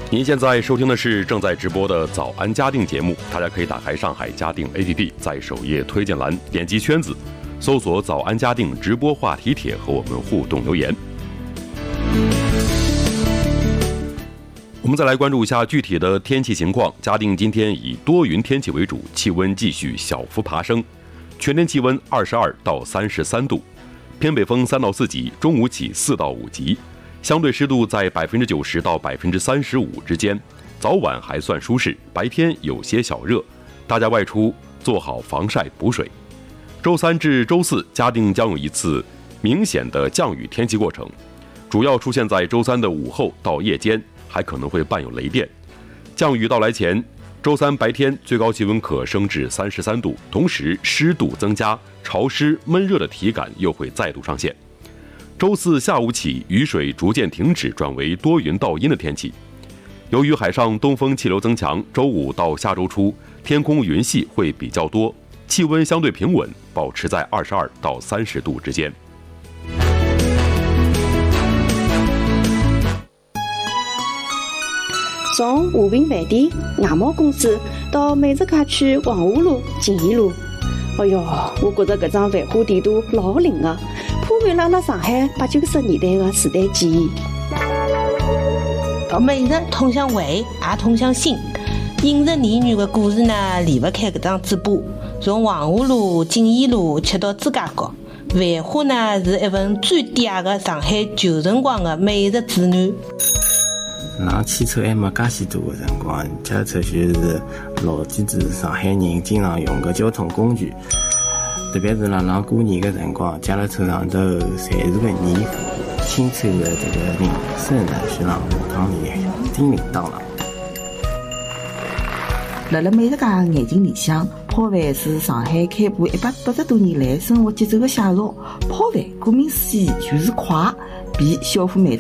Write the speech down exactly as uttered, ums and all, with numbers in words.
您现在收听的是正在直播的早安嘉定节目，大家可以打开上海嘉定 A P P， 在首页推荐栏点击圈子，搜索早安嘉定直播话题帖和我们互动留言。我们再来关注一下具体的天气情况。嘉定今天以多云天气为主，气温继续小幅爬升，全天气温二十二到三十三度，偏北风三到四级，中午起四到五级，相对湿度在百分之九十到百分之三十五之间，早晚还算舒适，白天有些小热，大家外出做好防晒补水。周三至周四，嘉定将有一次明显的降雨天气过程，主要出现在周三的午后到夜间，还可能会伴有雷电。降雨到来前，周三白天最高气温可升至三十三度，同时湿度增加，潮湿闷热的体感又会再度上现。周四下午起，雨水逐渐停止，转为多云到阴的天气。由于海上东风气流增强，周五到下周初，天空云系会比较多，气温相对平稳，保持在二十二到三十度之间。 从和平饭店外贸公司到美食街区黄河路、锦怡路，哎哟，我觉着搿张繁华地图老灵个，颇满了那上海八九十年代的时代记忆。 美食通向味，也通向心。饮食美女的故事呢，离不开搿张嘴巴。从黄河路、锦怡路吃到朱家角，繁华呢是一份最嗲的上海旧辰光的美食指南。 让汽车还没介许多的辰光，脚踏车就是老几子上海人经常用的交通工具。特别是辣辣过年的辰光，脚踏车上头侪是个年货，清脆的这个名声呢，是让下趟里叮铃当啷。 辣辣美食界的眼睛里向，泡饭是上海开埠一百八十多年来生活节奏的写照。泡饭顾名思义就是快，便消费美